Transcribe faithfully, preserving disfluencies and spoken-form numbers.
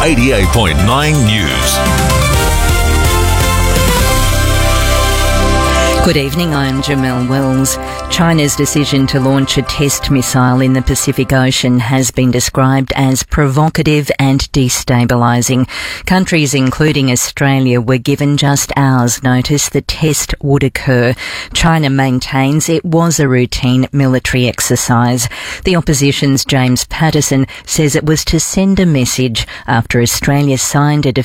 eighty-eight point nine News. Good evening, I'm Jamelle Wells. China's decision to launch a test missile in the Pacific Ocean has been described as provocative and destabilising. Countries including Australia were given just hours' notice the test would occur. China maintains it was a routine military exercise. The opposition's James Patterson says it was to send a message after Australia signed a